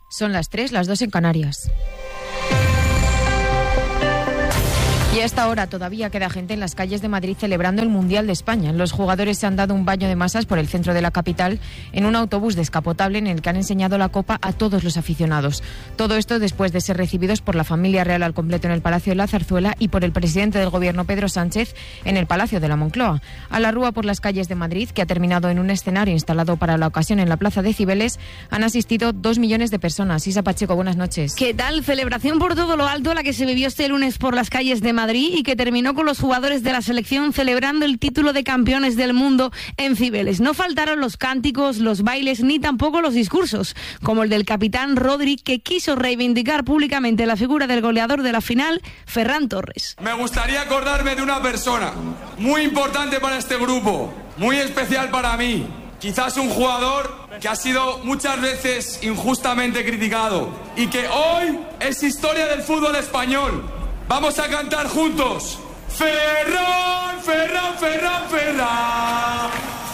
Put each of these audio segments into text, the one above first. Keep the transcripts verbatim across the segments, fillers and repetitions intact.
Son las tres, las dos en Canarias. Y a esta hora todavía queda gente en las calles de Madrid celebrando el Mundial de España. Los jugadores se han dado un baño de masas por el centro de la capital en un autobús descapotable en el que han enseñado la copa a todos los aficionados. Todo esto después de ser recibidos por la familia real al completo en el Palacio de la Zarzuela y por el presidente del Gobierno, Pedro Sánchez, en el Palacio de la Moncloa. A la rúa por las calles de Madrid, que ha terminado en un escenario instalado para la ocasión en la Plaza de Cibeles, han asistido dos millones de personas. Isa Pacheco, buenas noches. ¿Qué tal? Celebración por todo lo alto la que se vivió este lunes por las calles de Madrid y que terminó con los jugadores de la selección celebrando el título de campeones del mundo en Cibeles. No faltaron los cánticos, los bailes ni tampoco los discursos, como el del capitán Rodri, que quiso reivindicar públicamente la figura del goleador de la final, Ferran Torres. Me gustaría acordarme de una persona muy importante para este grupo, muy especial para mí. Quizás un jugador que ha sido muchas veces injustamente criticado y que hoy es historia del fútbol español. Vamos a cantar juntos. Ferran, Ferran, Ferran, Ferran,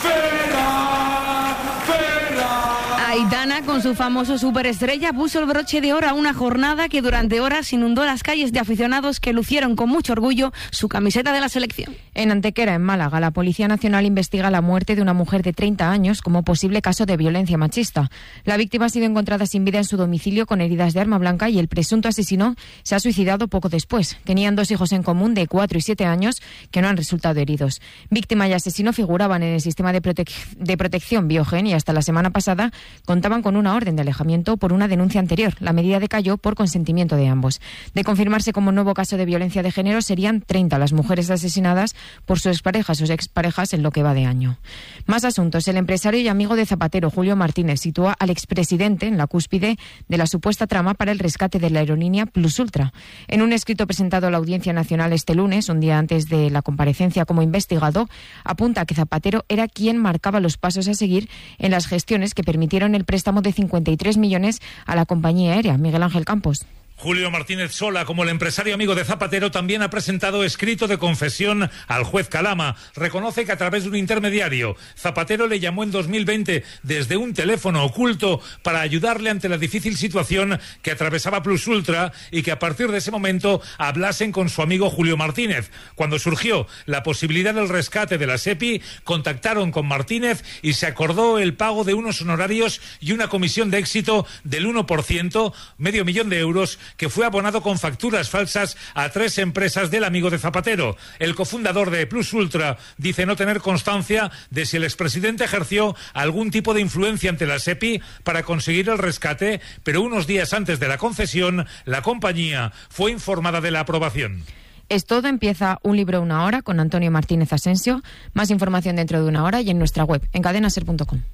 Ferran, Ferran. Aitana, con su famoso superestrella, puso el broche de oro a una jornada que durante horas inundó las calles de aficionados que lucieron con mucho orgullo su camiseta de la selección. En Antequera, en Málaga, la Policía Nacional investiga la muerte de una mujer de treinta años como posible caso de violencia machista. La víctima ha sido encontrada sin vida en su domicilio con heridas de arma blanca y el presunto asesino se ha suicidado poco después. Tenían dos hijos en común de cuatro y siete años que no han resultado heridos. Víctima y asesino figuraban en el sistema de, protec- de protección Biogen y hasta la semana pasada contaban con una orden de alejamiento por una denuncia anterior. La medida decayó por consentimiento de ambos. De confirmarse como nuevo caso de violencia de género, serían treinta las mujeres asesinadas por sus exparejas o exparejas en lo que va de año. Más asuntos. El empresario y amigo de Zapatero, Julio Martínez, sitúa al expresidente en la cúspide de la supuesta trama para el rescate de la aerolínea Plus Ultra. En un escrito presentado a la Audiencia Nacional este lunes, un día antes de la comparecencia como investigado, apunta que Zapatero era quien marcaba los pasos a seguir en las gestiones que permitieron el préstamo de cincuenta y tres millones a la compañía aérea. Miguel Ángel Campos. Julio Martínez Sola, como el empresario amigo de Zapatero, también ha presentado escrito de confesión al juez Calama. Reconoce que a través de un intermediario, Zapatero le llamó en dos mil veinte desde un teléfono oculto para ayudarle ante la difícil situación que atravesaba Plus Ultra y que a partir de ese momento hablasen con su amigo Julio Martínez. Cuando surgió la posibilidad del rescate de la SEPI, contactaron con Martínez y se acordó el pago de unos honorarios y una comisión de éxito del uno por ciento, medio millón de euros, que fue abonado con facturas falsas a tres empresas del amigo de Zapatero. El cofundador de Plus Ultra dice no tener constancia de si el expresidente ejerció algún tipo de influencia ante la SEPI para conseguir el rescate, pero unos días antes de la concesión, la compañía fue informada de la aprobación. Es todo. Empieza Un libro, una hora con Antonio Martínez Asensio. Más información dentro de una hora y en nuestra web, en cadena ser punto com.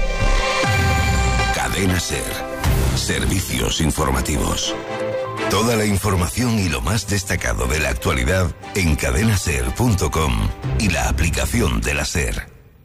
Cadena Ser. Servicios informativos. Toda la información y lo más destacado de la actualidad en cadena ser punto com y la aplicación de la SER.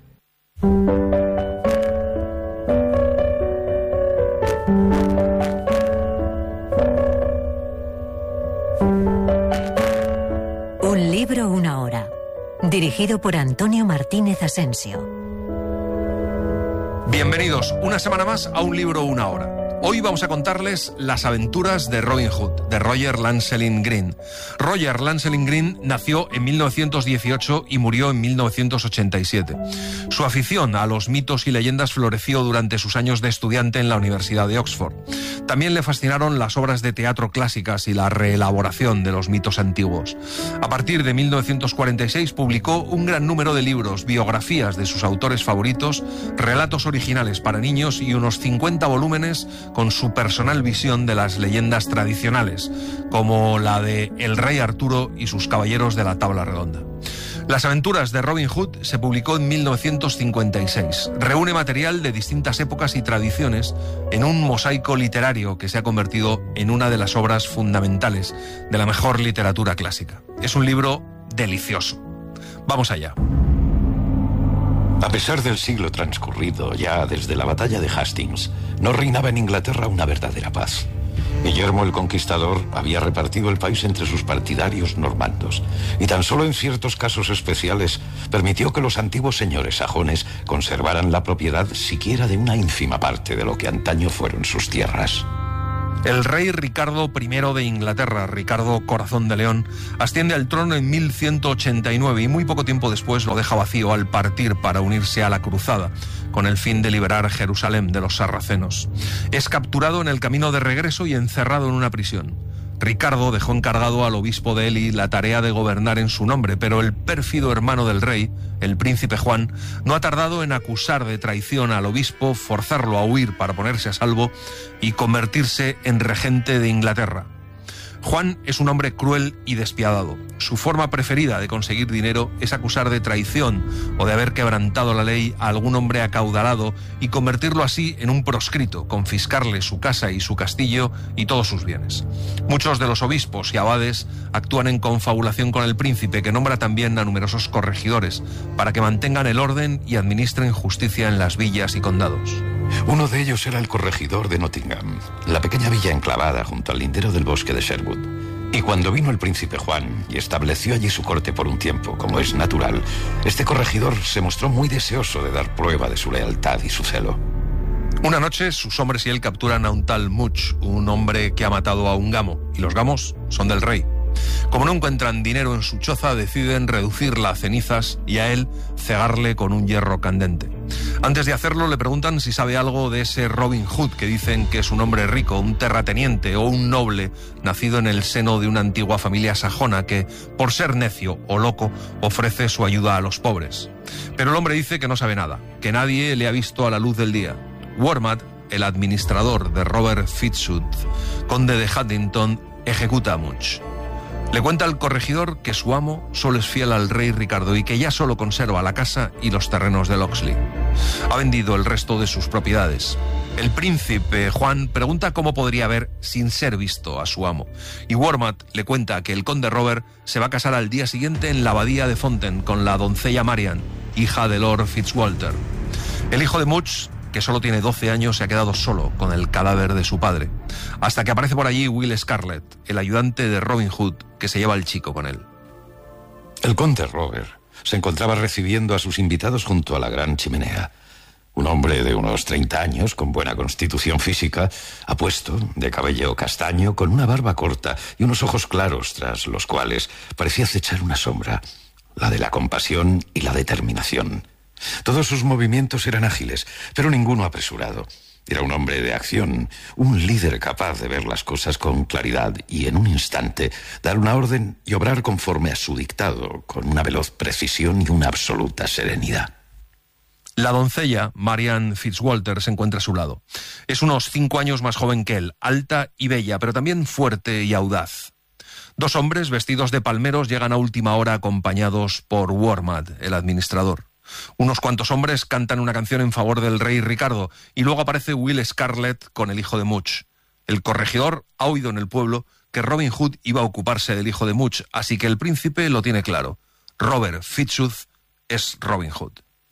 Un libro, una hora. Dirigido por Antonio Martínez Asensio. Bienvenidos una semana más a Un libro, una hora. Hoy vamos a contarles las aventuras de Robin Hood, de Roger Lancelin Green. Roger Lancelin Green nació en mil novecientos dieciocho y murió en mil novecientos ochenta y siete. Su afición a los mitos y leyendas floreció durante sus años de estudiante en la Universidad de Oxford. También le fascinaron las obras de teatro clásicas y la reelaboración de los mitos antiguos. A partir de mil novecientos cuarenta y seis publicó un gran número de libros, biografías de sus autores favoritos, relatos originales para niños y unos cincuenta volúmenes con su personal visión de las leyendas tradicionales, como la de El Rey Arturo y sus caballeros de la Tabla Redonda. Las aventuras de Robin Hood se publicó en mil novecientos cincuenta y seis. Reúne material de distintas épocas y tradiciones en un mosaico literario que se ha convertido en una de las obras fundamentales de la mejor literatura clásica. Es un libro delicioso. Vamos allá. A pesar del siglo transcurrido, ya desde la batalla de Hastings, no reinaba en Inglaterra una verdadera paz. Guillermo el Conquistador había repartido el país entre sus partidarios normandos, y tan solo en ciertos casos especiales permitió que los antiguos señores sajones conservaran la propiedad siquiera de una ínfima parte de lo que antaño fueron sus tierras. El rey Ricardo primero de Inglaterra, Ricardo Corazón de León, asciende al trono en mil ciento ochenta y nueve y muy poco tiempo después lo deja vacío al partir para unirse a la cruzada, con el fin de liberar Jerusalén de los sarracenos. Es capturado en el camino de regreso y encerrado en una prisión. Ricardo dejó encargado al obispo de Ely la tarea de gobernar en su nombre, pero el pérfido hermano del rey, el príncipe Juan, no ha tardado en acusar de traición al obispo, forzarlo a huir para ponerse a salvo y convertirse en regente de Inglaterra. Juan es un hombre cruel y despiadado. Su forma preferida de conseguir dinero es acusar de traición o de haber quebrantado la ley a algún hombre acaudalado y convertirlo así en un proscrito, confiscarle su casa y su castillo y todos sus bienes. Muchos de los obispos y abades actúan en confabulación con el príncipe, que nombra también a numerosos corregidores para que mantengan el orden y administren justicia en las villas y condados. Uno de ellos era el corregidor de Nottingham, la pequeña villa enclavada junto al lindero del bosque de Sherwood. Y cuando vino el príncipe Juan y estableció allí su corte por un tiempo, como es natural, este corregidor se mostró muy deseoso de dar prueba de su lealtad y su celo. Una noche, sus hombres y él capturan a un tal Much, un hombre que ha matado a un gamo, y los gamos son del rey. Como no encuentran dinero en su choza, deciden reducirla a cenizas y a él cegarle con un hierro candente. Antes de hacerlo, le preguntan si sabe algo de ese Robin Hood que dicen que es un hombre rico, un terrateniente o un noble nacido en el seno de una antigua familia sajona que, por ser necio o loco, ofrece su ayuda a los pobres. Pero el hombre dice que no sabe nada, que nadie le ha visto a la luz del día. Wormat, el administrador de Robert Fitzhugh, conde de Huntington, ejecuta a Much. Le cuenta al corregidor que su amo solo es fiel al rey Ricardo y que ya solo conserva la casa y los terrenos de Locksley. Ha vendido el resto de sus propiedades. El príncipe Juan pregunta cómo podría ver sin ser visto a su amo. Y Wormat le cuenta que el conde Robert se va a casar al día siguiente en la abadía de Fontaine con la doncella Marian, hija de Lord Fitzwalter. El hijo de Much, que solo tiene doce años, se ha quedado solo con el cadáver de su padre, hasta que aparece por allí Will Scarlet, el ayudante de Robin Hood, que se lleva al chico con él. El conde Robert se encontraba recibiendo a sus invitados junto a la gran chimenea. Un hombre de unos treinta años, con buena constitución física, apuesto, de cabello castaño, con una barba corta y unos ojos claros, tras los cuales parecía acechar una sombra, la de la compasión y la determinación. Todos sus movimientos eran ágiles, pero ninguno apresurado. Era un hombre de acción, un líder capaz de ver las cosas con claridad y en un instante dar una orden y obrar conforme a su dictado, con una veloz precisión y una absoluta serenidad. La doncella, Marian Fitzwalter, se encuentra a su lado. Es unos cinco años más joven que él, alta y bella, pero también fuerte y audaz. Dos hombres vestidos de palmeros llegan a última hora acompañados por Wormat, el administrador. Unos cuantos hombres cantan una canción en favor del rey Ricardo y luego aparece Will Scarlet con el hijo de Much. El corregidor ha oído en el pueblo que Robin Hood iba a ocuparse del hijo de Much, así que el príncipe lo tiene claro. Robert Fitzhugh es Robin Hood.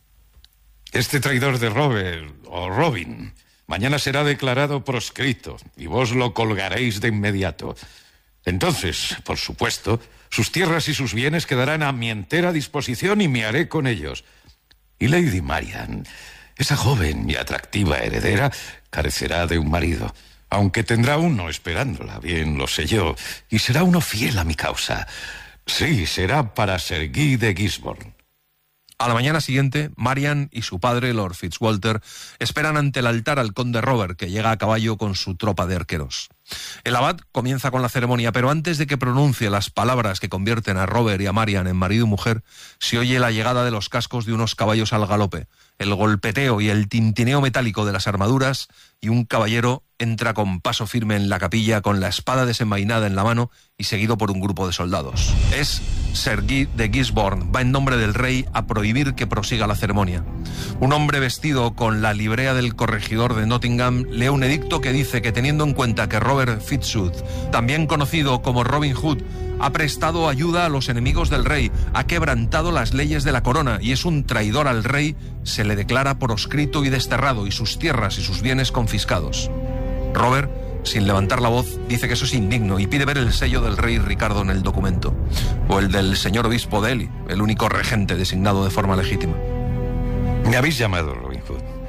Este traidor de Robert, o Robin, mañana será declarado proscrito y vos lo colgaréis de inmediato. Entonces, por supuesto, sus tierras y sus bienes quedarán a mi entera disposición y me haré con ellos. Y Lady Marian, esa joven y atractiva heredera, carecerá de un marido, aunque tendrá uno esperándola, bien lo sé yo, y será uno fiel a mi causa. Sí, será para Sir Guy de Gisborne. A la mañana siguiente, Marian y su padre, Lord Fitzwalter, esperan ante el altar al conde Robert, que llega a caballo con su tropa de arqueros. El abad comienza con la ceremonia, pero antes de que pronuncie las palabras que convierten a Robert y a Marian en marido y mujer, se oye la llegada de los cascos de unos caballos al galope, el golpeteo y el tintineo metálico de las armaduras, y un caballero entra con paso firme en la capilla con la espada desenvainada en la mano y seguido por un grupo de soldados. Es Sir Guy de Gisborne, va en nombre del rey a prohibir que prosiga la ceremonia. Un hombre vestido con la librea del corregidor de Nottingham lee un edicto que dice que, teniendo en cuenta que Robert Fitzhugh, también conocido como Robin Hood, ha prestado ayuda a los enemigos del rey, ha quebrantado las leyes de la corona y es un traidor al rey, se le declara proscrito y desterrado y sus tierras y sus bienes confiscados. Robert, sin levantar la voz, dice que eso es indigno y pide ver el sello del rey Ricardo en el documento, o el del señor obispo de Ely, el único regente designado de forma legítima. Me habéis llamado, Robin Hood.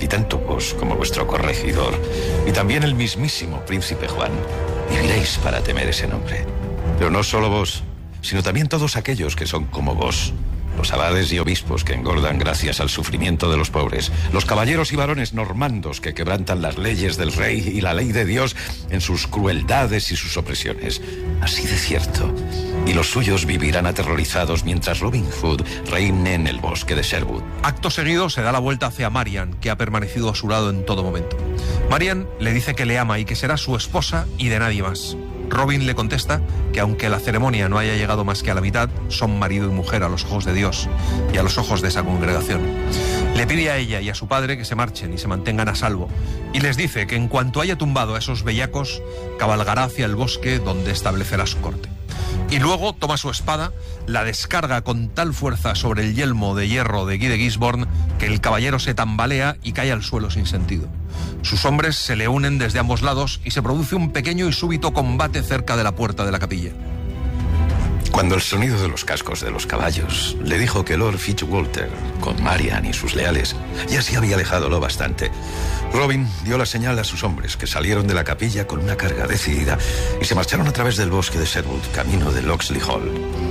y tanto vos como vuestro corregidor, y también el mismísimo príncipe Juan, viviréis para temer ese nombre. Pero no solo vos, sino también todos aquellos que son como vos. Los abades y obispos que engordan gracias al sufrimiento de los pobres, los caballeros y varones normandos que quebrantan las leyes del rey y la ley de Dios en sus crueldades y sus opresiones. Así de cierto. Y los suyos vivirán aterrorizados mientras Robin Hood reine en el bosque de Sherwood. Acto seguido se da la vuelta hacia Marian, que ha permanecido a su lado en todo momento. Marian le dice que le ama y que será su esposa y de nadie más. Robin le contesta que aunque la ceremonia no haya llegado más que a la mitad, son marido y mujer a los ojos de Dios y a los ojos de esa congregación. Le pide a ella y a su padre que se marchen y se mantengan a salvo, y les dice que en cuanto haya tumbado a esos bellacos, cabalgará hacia el bosque donde establecerá su corte. Y luego toma su espada, la descarga con tal fuerza sobre el yelmo de hierro de Guy de Gisborne que el caballero se tambalea y cae al suelo sin sentido. Sus hombres se le unen desde ambos lados y se produce un pequeño y súbito combate cerca de la puerta de la capilla. Cuando el sonido de los cascos de los caballos le dijo que Lord Fitzwalter, con Marian y sus leales, ya se había alejado lo bastante, Robin dio la señal a sus hombres, que salieron de la capilla con una carga decidida y se marcharon a través del bosque de Sherwood, camino de Locksley Hall.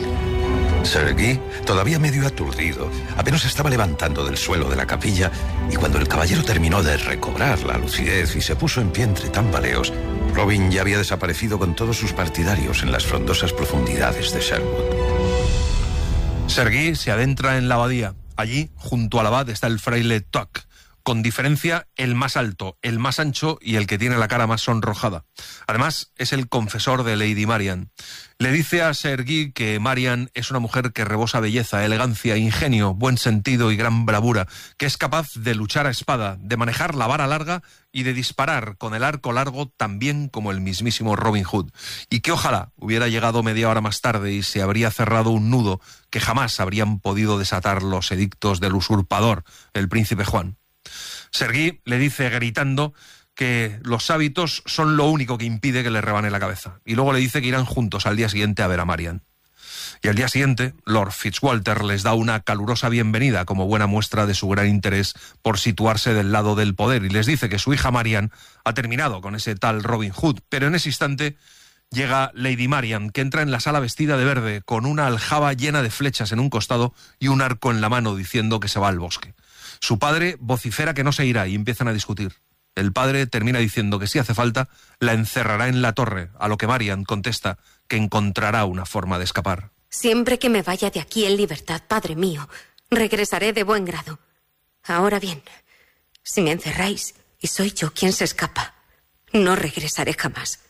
Sir Guy, todavía medio aturdido, apenas estaba levantando del suelo de la capilla, y cuando el caballero terminó de recobrar la lucidez y se puso en pie entre tambaleos, Robin ya había desaparecido con todos sus partidarios en las frondosas profundidades de Sherwood. Sir Guy se adentra en la abadía. Allí, junto al abad, está el fraile Tuck, con diferencia el más alto, el más ancho y el que tiene la cara más sonrojada. Además, es el confesor de Lady Marian. Le dice a Sir Guy que Marian es una mujer que rebosa belleza, elegancia, ingenio, buen sentido y gran bravura, que es capaz de luchar a espada, de manejar la vara larga y de disparar con el arco largo tan bien como el mismísimo Robin Hood, y que ojalá hubiera llegado media hora más tarde y se habría cerrado un nudo que jamás habrían podido desatar los edictos del usurpador, el príncipe Juan. Sir Guy le dice gritando que los hábitos son lo único que impide que le rebane la cabeza, y luego le dice que irán juntos al día siguiente a ver a Marian. Y al día siguiente, Lord Fitzwalter les da una calurosa bienvenida como buena muestra de su gran interés por situarse del lado del poder, y les dice que su hija Marian ha terminado con ese tal Robin Hood, pero en ese instante llega Lady Marian, que entra en la sala vestida de verde, con una aljaba llena de flechas en un costado y un arco en la mano, diciendo que se va al bosque. Su padre vocifera que no se irá y empiezan a discutir. El padre termina diciendo que si hace falta, la encerrará en la torre, a lo que Marian contesta que encontrará una forma de escapar. Siempre que me vaya de aquí en libertad, padre mío, regresaré de buen grado. Ahora bien, si me encerráis y soy yo quien se escapa, no regresaré jamás.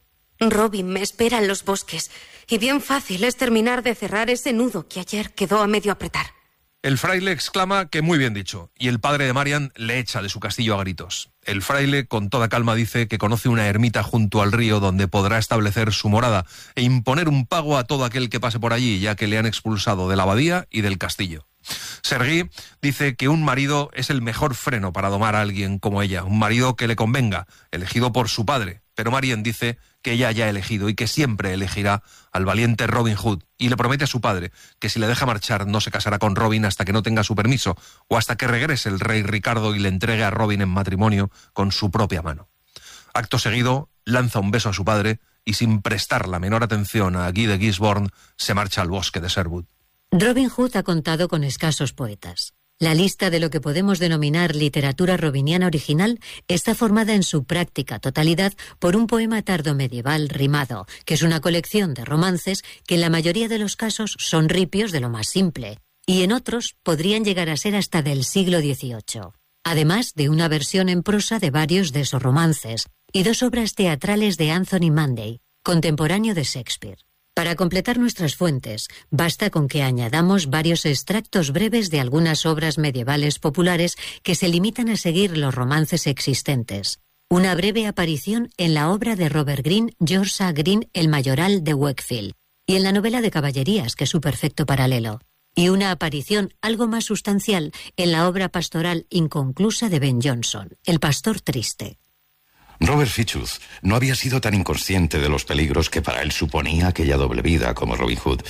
Robin me espera en los bosques, y bien fácil es terminar de cerrar ese nudo que ayer quedó a medio apretar. El fraile exclama que muy bien dicho, y el padre de Marian le echa de su castillo a gritos. El fraile, con toda calma, dice que conoce una ermita junto al río donde podrá establecer su morada e imponer un pago a todo aquel que pase por allí, ya que le han expulsado de la abadía y del castillo. Sir Guy dice que un marido es el mejor freno para domar a alguien como ella, un marido que le convenga, elegido por su padre, pero Marian dice que ella ya ha elegido y que siempre elegirá al valiente Robin Hood, y le promete a su padre que si le deja marchar no se casará con Robin hasta que no tenga su permiso o hasta que regrese el rey Ricardo y le entregue a Robin en matrimonio con su propia mano. Acto seguido, lanza un beso a su padre y sin prestar la menor atención a Guy de Gisborne se marcha al bosque de Sherwood. Robin Hood ha contado con escasos poetas. La lista de lo que podemos denominar literatura robiniana original está formada en su práctica totalidad por un poema tardomedieval rimado, que es una colección de romances que en la mayoría de los casos son ripios de lo más simple, y en otros podrían llegar a ser hasta del siglo dieciocho. Además de una versión en prosa de varios de esos romances, y dos obras teatrales de Anthony Munday, contemporáneo de Shakespeare. Para completar nuestras fuentes, basta con que añadamos varios extractos breves de algunas obras medievales populares que se limitan a seguir los romances existentes. Una breve aparición en la obra de Robert Greene, George A. Greene, El Mayoral de Wakefield, y en la novela de caballerías, que es su perfecto paralelo. Y una aparición algo más sustancial en la obra pastoral inconclusa de Ben Jonson, El Pastor Triste. Robert Fitzhugh no había sido tan inconsciente de los peligros que para él suponía aquella doble vida como Robin Hood,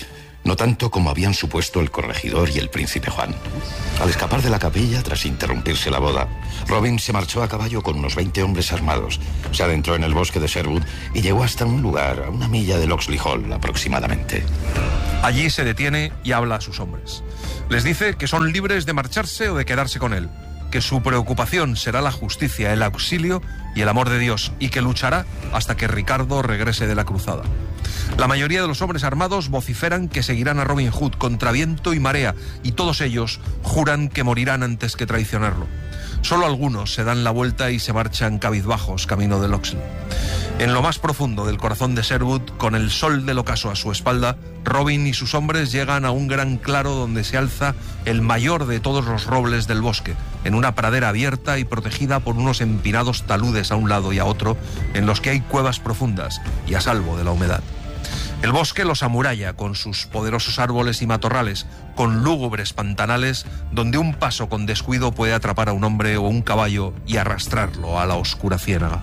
No tanto como habían supuesto el corregidor y el príncipe Juan. Al escapar de la capilla, tras interrumpirse la boda, Robin se marchó a caballo con unos veinte hombres armados. Se adentró en el bosque de Sherwood y llegó hasta un lugar a una milla de Locksley Hall aproximadamente. Allí se detiene y habla a sus hombres. Les dice que son libres de marcharse o de quedarse con él, que su preocupación será la justicia, el auxilio y el amor de Dios, y que luchará hasta que Ricardo regrese de la cruzada. La mayoría de los hombres armados vociferan que seguirán a Robin Hood contra viento y marea, y todos ellos juran que morirán antes que traicionarlo. Solo algunos se dan la vuelta y se marchan cabizbajos camino de Locksley. En lo más profundo del corazón de Sherwood, con el sol del ocaso a su espalda, Robin y sus hombres llegan a un gran claro donde se alza el mayor de todos los robles del bosque, en una pradera abierta y protegida por unos empinados taludes a un lado y a otro, en los que hay cuevas profundas y a salvo de la humedad. El bosque los amuralla con sus poderosos árboles y matorrales, con lúgubres pantanales donde un paso con descuido puede atrapar a un hombre o un caballo y arrastrarlo a la oscura ciénaga.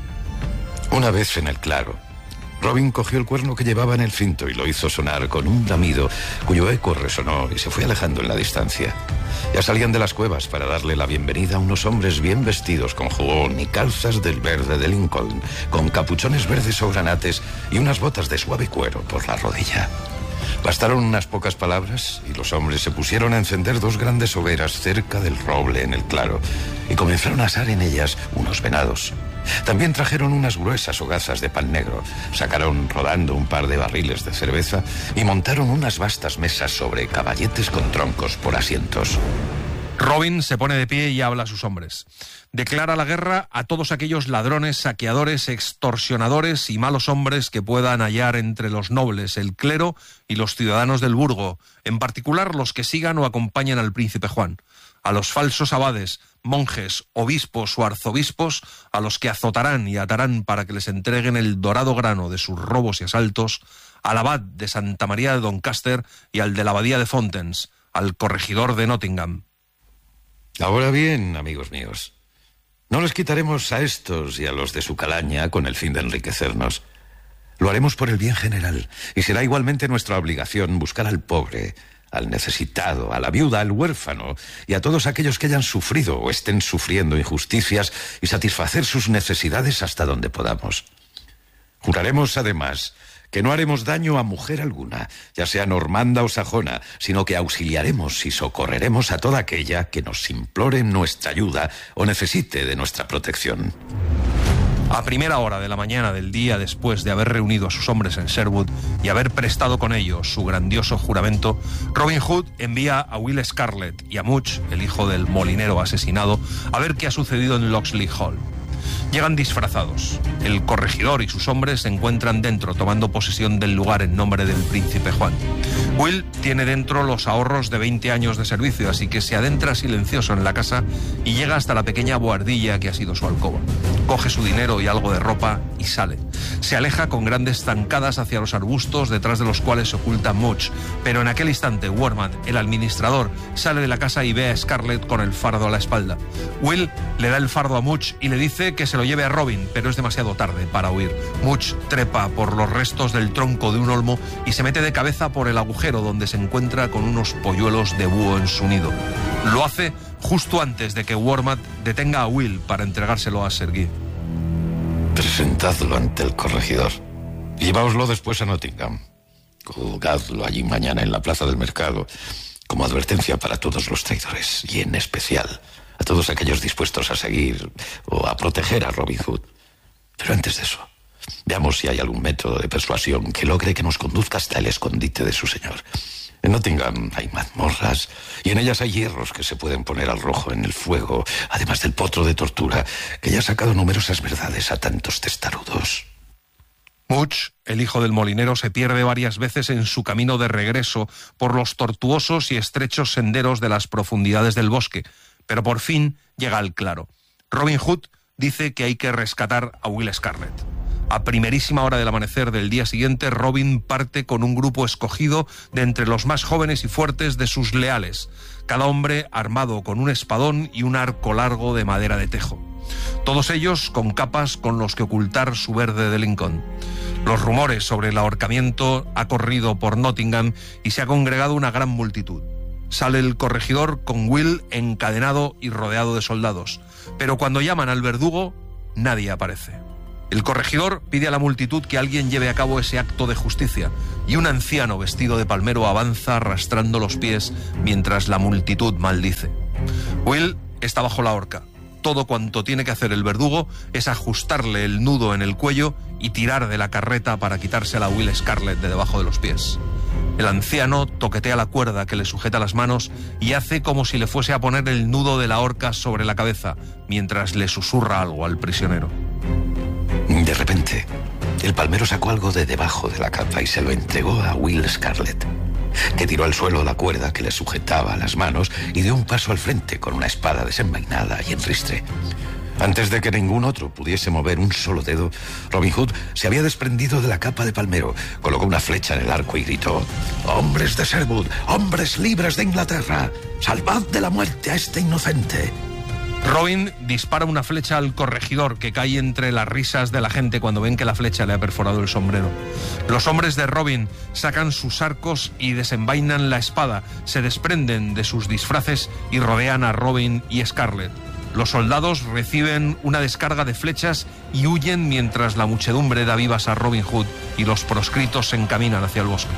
Una vez en el claro, Robin cogió el cuerno que llevaba en el cinto y lo hizo sonar con un bramido cuyo eco resonó y se fue alejando en la distancia. Ya salían de las cuevas para darle la bienvenida a unos hombres bien vestidos con jubón y calzas del verde de Lincoln, con capuchones verdes o granates y unas botas de suave cuero por la rodilla. Bastaron unas pocas palabras y los hombres se pusieron a encender dos grandes hogueras cerca del roble en el claro y comenzaron a asar en ellas unos venados. También trajeron unas gruesas hogazas de pan negro, sacaron rodando un par de barriles de cerveza y montaron unas vastas mesas sobre caballetes con troncos por asientos. Robin se pone de pie y habla a sus hombres. Declara la guerra a todos aquellos ladrones, saqueadores, extorsionadores y malos hombres que puedan hallar entre los nobles, el clero y los ciudadanos del burgo, en particular los que sigan o acompañen al príncipe Juan. A los falsos abades, monjes, obispos o arzobispos, a los que azotarán y atarán para que les entreguen el dorado grano de sus robos y asaltos, al abad de Santa María de Doncaster y al de la abadía de Fountains, al corregidor de Nottingham. Ahora bien, amigos míos, no les quitaremos a estos y a los de su calaña con el fin de enriquecernos. Lo haremos por el bien general y será igualmente nuestra obligación buscar al pobre, al necesitado, a la viuda, al huérfano y a todos aquellos que hayan sufrido o estén sufriendo injusticias y satisfacer sus necesidades hasta donde podamos. Juraremos, además, que no haremos daño a mujer alguna, ya sea normanda o sajona, sino que auxiliaremos y socorreremos a toda aquella que nos implore nuestra ayuda o necesite de nuestra protección. A primera hora de la mañana del día después de haber reunido a sus hombres en Sherwood y haber prestado con ellos su grandioso juramento, Robin Hood envía a Will Scarlet y a Much, el hijo del molinero asesinado, a ver qué ha sucedido en Locksley Hall. Llegan disfrazados. El corregidor y sus hombres se encuentran dentro tomando posesión del lugar en nombre del príncipe Juan. Will tiene dentro los ahorros de veinte años de servicio, así que se adentra silencioso en la casa y llega hasta la pequeña bohardilla que ha sido su alcoba. Coge su dinero y algo de ropa y sale. Se aleja con grandes zancadas hacia los arbustos detrás de los cuales se oculta Much, pero en aquel instante Wormat, el administrador, sale de la casa y ve a Scarlett con el fardo a la espalda. Will le da el fardo a Much y le dice que se lo lleve a Robin, pero es demasiado tarde para huir. Much trepa por los restos del tronco de un olmo y se mete de cabeza por el agujero donde se encuentra con unos polluelos de búho en su nido. Lo hace justo antes de que Wormat detenga a Will para entregárselo a Sir Guy. Presentadlo ante el corregidor y lleváoslo después a Nottingham. Colgadlo allí mañana en la plaza del mercado como advertencia para todos los traidores y en especial a todos aquellos dispuestos a seguir o a proteger a Robin Hood. Pero antes de eso, veamos si hay algún método de persuasión que logre que nos conduzca hasta el escondite de su señor. En Nottingham hay mazmorras y en ellas hay hierros que se pueden poner al rojo en el fuego, además del potro de tortura que ya ha sacado numerosas verdades a tantos testarudos. Much, el hijo del molinero, se pierde varias veces en su camino de regreso por los tortuosos y estrechos senderos de las profundidades del bosque, pero por fin llega al claro. Robin Hood dice que hay que rescatar a Will Scarlet. A primerísima hora del amanecer del día siguiente, Robin parte con un grupo escogido de entre los más jóvenes y fuertes de sus leales, cada hombre armado con un espadón y un arco largo de madera de tejo. Todos ellos con capas con los que ocultar su verde de Lincoln. Los rumores sobre el ahorcamiento ha corrido por Nottingham y se ha congregado una gran multitud. Sale el corregidor con Will encadenado y rodeado de soldados, pero cuando llaman al verdugo, nadie aparece. El corregidor pide a la multitud que alguien lleve a cabo ese acto de justicia, y un anciano vestido de palmero avanza arrastrando los pies mientras la multitud maldice. Will está bajo la horca. Todo cuanto tiene que hacer el verdugo es ajustarle el nudo en el cuello y tirar de la carreta para quitársela a Will Scarlett de debajo de los pies. El anciano toquetea la cuerda que le sujeta las manos y hace como si le fuese a poner el nudo de la horca sobre la cabeza, mientras le susurra algo al prisionero. De repente, el palmero sacó algo de debajo de la capa y se lo entregó a Will Scarlett, que tiró al suelo la cuerda que le sujetaba las manos y dio un paso al frente con una espada desenvainada y en ristre. Antes de que ningún otro pudiese mover un solo dedo, Robin Hood se había desprendido de la capa de palmero, colocó una flecha en el arco y gritó: «¡Hombres de Sherwood, hombres libres de Inglaterra, salvad de la muerte a este inocente!». Robin dispara una flecha al corregidor, que cae entre las risas de la gente cuando ven que la flecha le ha perforado el sombrero. Los hombres de Robin sacan sus arcos y desenvainan la espada, se desprenden de sus disfraces y rodean a Robin y Scarlett. Los soldados reciben una descarga de flechas y huyen mientras la muchedumbre da vivas a Robin Hood y los proscritos se encaminan hacia el bosque.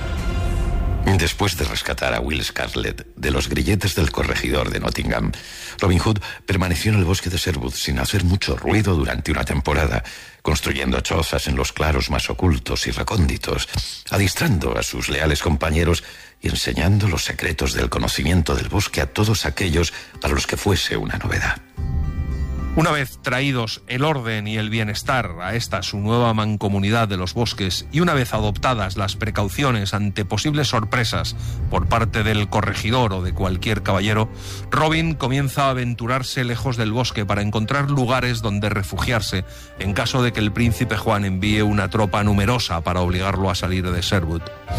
Después de rescatar a Will Scarlett de los grilletes del corregidor de Nottingham, Robin Hood permaneció en el bosque de Sherwood sin hacer mucho ruido durante una temporada, construyendo chozas en los claros más ocultos y recónditos, adistrando a sus leales compañeros y enseñando los secretos del conocimiento del bosque a todos aquellos para los que fuese una novedad. Una vez traídos el orden y el bienestar a esta su nueva mancomunidad de los bosques y una vez adoptadas las precauciones ante posibles sorpresas por parte del corregidor o de cualquier caballero, Robin comienza a aventurarse lejos del bosque para encontrar lugares donde refugiarse en caso de que el príncipe Juan envíe una tropa numerosa para obligarlo a salir de Sherwood.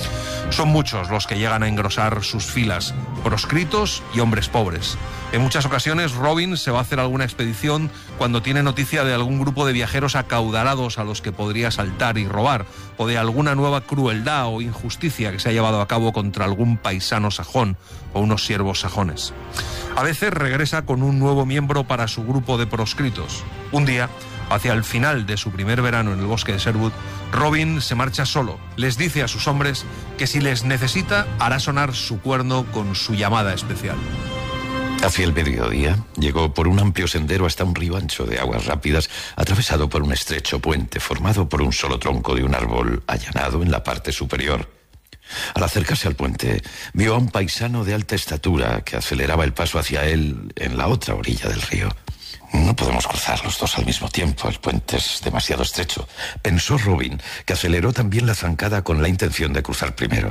Son muchos los que llegan a engrosar sus filas, proscritos y hombres pobres. En muchas ocasiones Robin se va a hacer alguna expedición cuando tiene noticia de algún grupo de viajeros acaudalados a los que podría asaltar y robar, o de alguna nueva crueldad o injusticia que se ha llevado a cabo contra algún paisano sajón o unos siervos sajones. A veces regresa con un nuevo miembro para su grupo de proscritos. Un día, hacia el final de su primer verano en el bosque de Sherwood, Robin se marcha solo. Les dice a sus hombres que si les necesita hará sonar su cuerno con su llamada especial. Hacia el mediodía, llegó por un amplio sendero hasta un río ancho de aguas rápidas, atravesado por un estrecho puente formado por un solo tronco de un árbol allanado en la parte superior. Al acercarse al puente, vio a un paisano de alta estatura que aceleraba el paso hacia él en la otra orilla del río. «No podemos cruzar los dos al mismo tiempo, el puente es demasiado estrecho», pensó Robin, que aceleró también la zancada con la intención de cruzar primero.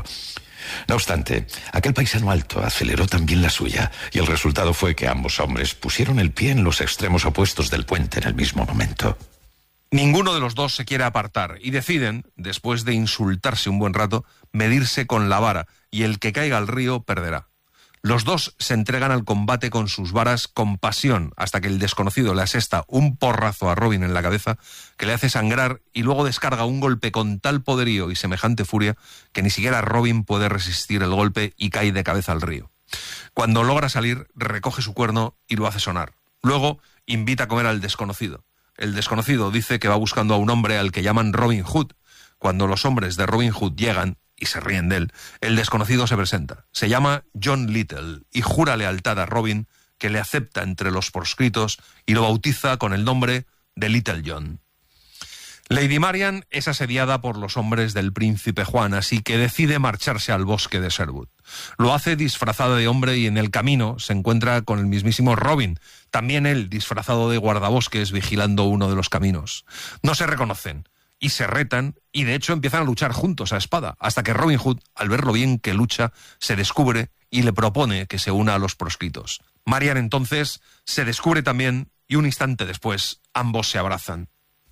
No obstante, aquel paisano alto aceleró también la suya, y el resultado fue que ambos hombres pusieron el pie en los extremos opuestos del puente en el mismo momento. Ninguno de los dos se quiere apartar, y deciden, después de insultarse un buen rato, medirse con la vara, y el que caiga al río perderá. Los dos se entregan al combate con sus varas con pasión, hasta que el desconocido le asesta un porrazo a Robin en la cabeza que le hace sangrar y luego descarga un golpe con tal poderío y semejante furia que ni siquiera Robin puede resistir el golpe y cae de cabeza al río. Cuando logra salir, recoge su cuerno y lo hace sonar. Luego invita a comer al desconocido. El desconocido dice que va buscando a un hombre al que llaman Robin Hood. Cuando los hombres de Robin Hood llegan y se ríen de él, el desconocido se presenta. Se llama John Little y jura lealtad a Robin, que le acepta entre los proscritos y lo bautiza con el nombre de Little John. Lady Marian es asediada por los hombres del príncipe Juan, así que decide marcharse al bosque de Sherwood. Lo hace disfrazada de hombre y en el camino se encuentra con el mismísimo Robin, también él disfrazado de guardabosques vigilando uno de los caminos. No se reconocen y se retan, y de hecho empiezan a luchar juntos a espada, hasta que Robin Hood, al ver lo bien que lucha, se descubre y le propone que se una a los proscritos. Marian entonces se descubre también, y un instante después ambos se abrazan.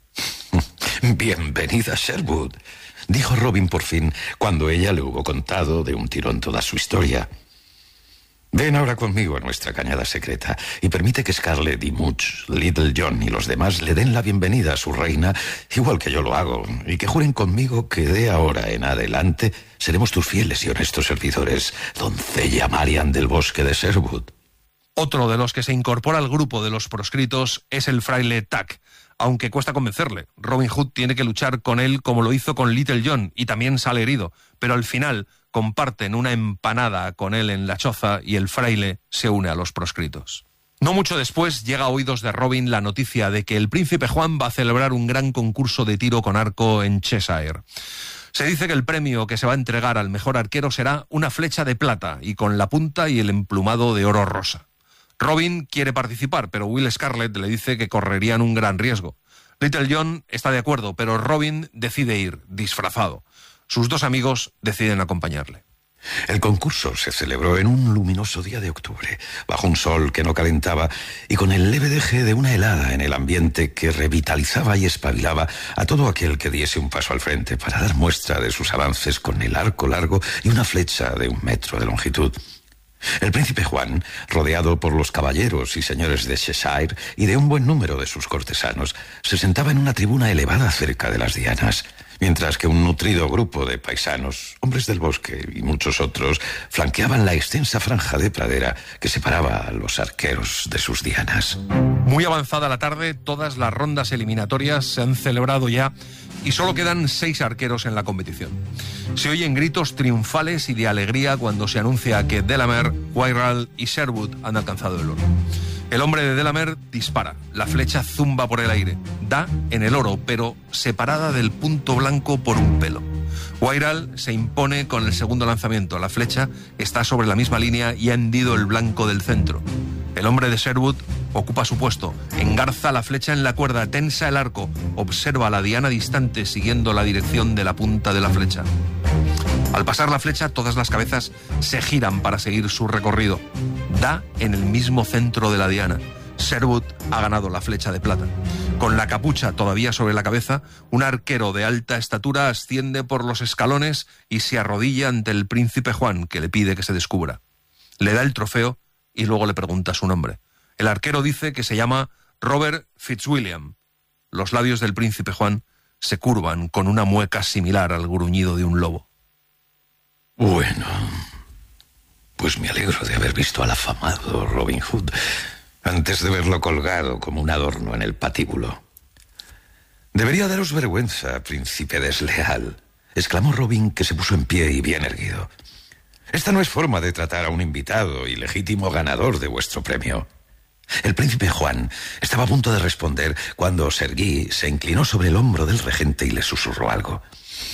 «Bienvenida, Sherwood», dijo Robin por fin, cuando ella le hubo contado de un tirón toda su historia. Ven ahora conmigo a nuestra cañada secreta y permite que Scarlett y Much, Little John y los demás le den la bienvenida a su reina, igual que yo lo hago, y que juren conmigo que de ahora en adelante seremos tus fieles y honestos servidores, doncella Marian del bosque de Sherwood. Otro de los que se incorpora al grupo de los proscritos es el fraile Tuck, aunque cuesta convencerle. Robin Hood tiene que luchar con él como lo hizo con Little John y también sale herido, pero al final comparten una empanada con él en la choza y el fraile se une a los proscritos. No mucho después llega a oídos de Robin la noticia de que el príncipe Juan va a celebrar un gran concurso de tiro con arco en Cheshire. Se dice que el premio que se va a entregar al mejor arquero será una flecha de plata y con la punta y el emplumado de oro rosa. Robin quiere participar, pero Will Scarlett le dice que correrían un gran riesgo. Little John está de acuerdo, pero Robin decide ir, disfrazado. Sus dos amigos deciden acompañarle. El concurso se celebró en un luminoso día de octubre, bajo un sol que no calentaba y con el leve deje de una helada en el ambiente que revitalizaba y espabilaba a todo aquel que diese un paso al frente para dar muestra de sus avances con el arco largo y una flecha de un metro de longitud. El príncipe Juan, rodeado por los caballeros y señores de Cheshire y de un buen número de sus cortesanos, se sentaba en una tribuna elevada cerca de las dianas, mientras que un nutrido grupo de paisanos, hombres del bosque y muchos otros, flanqueaban la extensa franja de pradera que separaba a los arqueros de sus dianas. Muy avanzada la tarde, todas las rondas eliminatorias se han celebrado ya y solo quedan seis arqueros en la competición. Se oyen gritos triunfales y de alegría cuando se anuncia que Delamere, Wyrall y Sherwood han alcanzado el oro. El hombre de Delamere dispara, la flecha zumba por el aire, da en el oro, pero separada del punto blanco por un pelo. Wyrall se impone con el segundo lanzamiento, la flecha está sobre la misma línea y ha hendido el blanco del centro. El hombre de Sherwood ocupa su puesto, engarza la flecha en la cuerda, tensa el arco, observa la diana distante siguiendo la dirección de la punta de la flecha. Al pasar la flecha, todas las cabezas se giran para seguir su recorrido. Da en el mismo centro de la diana. Sherwood ha ganado la flecha de plata. Con la capucha todavía sobre la cabeza, un arquero de alta estatura asciende por los escalones y se arrodilla ante el príncipe Juan, que le pide que se descubra. Le da el trofeo y luego le pregunta su nombre. El arquero dice que se llama Robert Fitzwilliam. Los labios del príncipe Juan se curvan con una mueca similar al gruñido de un lobo. Bueno, pues me alegro de haber visto al afamado Robin Hood antes de verlo colgado como un adorno en el patíbulo. Debería daros vergüenza, príncipe desleal, exclamó Robin, que se puso en pie y bien erguido. Esta no es forma de tratar a un invitado y legítimo ganador de vuestro premio. El príncipe Juan estaba a punto de responder cuando Sir Guy se inclinó sobre el hombro del regente y le susurró algo.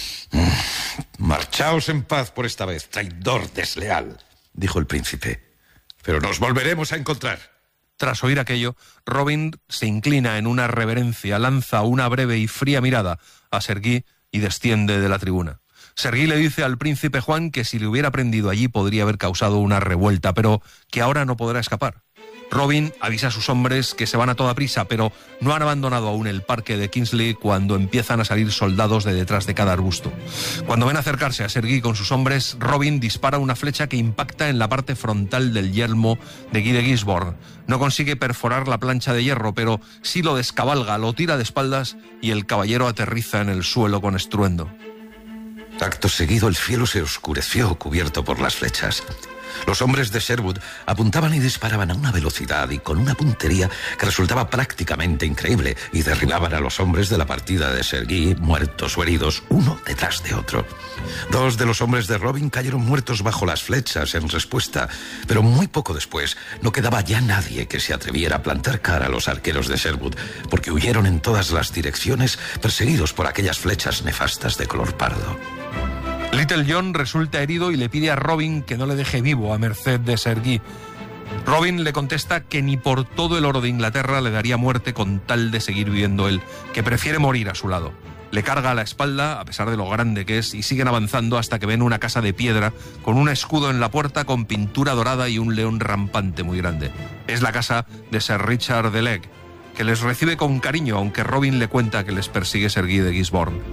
«Marchaos en paz por esta vez, traidor desleal», dijo el príncipe. «Pero nos volveremos a encontrar». Tras oír aquello, Robin se inclina en una reverencia, lanza una breve y fría mirada a Sir Guy y desciende de la tribuna. Sir Guy le dice al príncipe Juan que si le hubiera prendido allí podría haber causado una revuelta, pero que ahora no podrá escapar. Robin avisa a sus hombres que se van a toda prisa, pero no han abandonado aún el parque de Kingsley cuando empiezan a salir soldados de detrás de cada arbusto. Cuando ven acercarse a Sir Guy con sus hombres, Robin dispara una flecha que impacta en la parte frontal del yelmo de Guy de Gisborne. No consigue perforar la plancha de hierro, pero sí lo descabalga, lo tira de espaldas y el caballero aterriza en el suelo con estruendo. Acto seguido el cielo se oscureció cubierto por las flechas. Los hombres de Sherwood apuntaban y disparaban a una velocidad y con una puntería que resultaba prácticamente increíble y derribaban a los hombres de la partida de Sir Guy, muertos o heridos, uno detrás de otro. Dos de los hombres de Robin cayeron muertos bajo las flechas en respuesta, pero muy poco después no quedaba ya nadie que se atreviera a plantar cara a los arqueros de Sherwood, porque huyeron en todas las direcciones perseguidos por aquellas flechas nefastas de color pardo. Little John resulta herido y le pide a Robin que no le deje vivo a merced de Sir Guy. Robin le contesta que ni por todo el oro de Inglaterra le daría muerte con tal de seguir viviendo él, que prefiere morir a su lado. Le carga a la espalda, a pesar de lo grande que es, y siguen avanzando hasta que ven una casa de piedra con un escudo en la puerta con pintura dorada y un león rampante muy grande. Es la casa de Sir Richard de Legge, que les recibe con cariño, aunque Robin le cuenta que les persigue Sir Guy de Gisborne.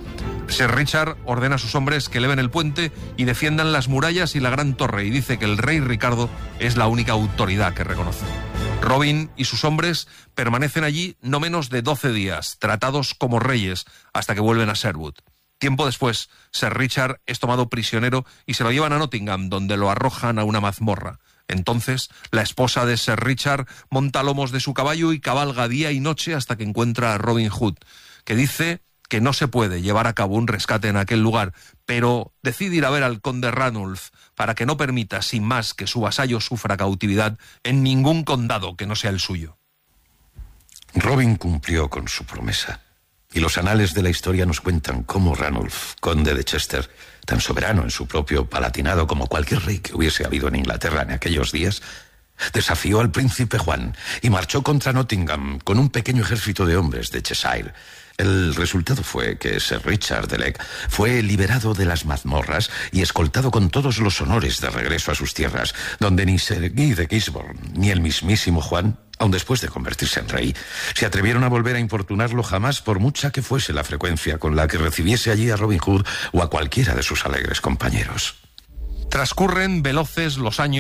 Sir Richard ordena a sus hombres que eleven el puente y defiendan las murallas y la gran torre, y dice que el rey Ricardo es la única autoridad que reconoce. Robin y sus hombres permanecen allí no menos de doce días, tratados como reyes, hasta que vuelven a Sherwood. Tiempo después, Sir Richard es tomado prisionero y se lo llevan a Nottingham, donde lo arrojan a una mazmorra. Entonces, la esposa de Sir Richard monta lomos de su caballo y cabalga día y noche hasta que encuentra a Robin Hood, que dice que no se puede llevar a cabo un rescate en aquel lugar, pero decide ir a ver al conde Ranulf para que no permita, sin más, que su vasallo sufra cautividad en ningún condado que no sea el suyo. Robin cumplió con su promesa, y los anales de la historia nos cuentan cómo Ranulf, conde de Chester, tan soberano en su propio palatinado como cualquier rey que hubiese habido en Inglaterra en aquellos días, desafió al príncipe Juan y marchó contra Nottingham con un pequeño ejército de hombres de Cheshire. El resultado fue que Sir Richard de Legg fue liberado de las mazmorras y escoltado con todos los honores de regreso a sus tierras, donde ni Sir Guy de Gisborne ni el mismísimo Juan, aun después de convertirse en rey, se atrevieron a volver a importunarlo jamás, por mucha que fuese la frecuencia con la que recibiese allí a Robin Hood o a cualquiera de sus alegres compañeros. Transcurren veloces los años